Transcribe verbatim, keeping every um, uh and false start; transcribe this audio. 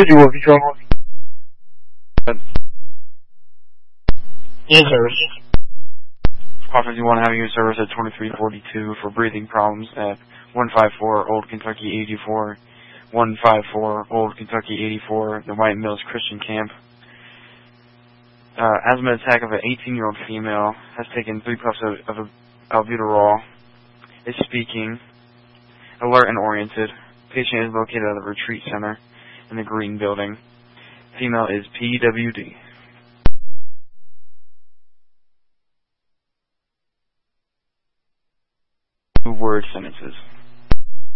Did you work trouble? Yes, sir. Office you want to have your service at twenty-three forty-two for breathing problems at one five four Old Kentucky eighty-four, one five four Old Kentucky eighty-four, the White Mills Christian Camp. Uh, asthma attack of an eighteen-year-old female, has taken three puffs of, of albuterol, is speaking, alert and oriented. Patient is located at the retreat center in the Green Building. Female is P W D. Two word sentences.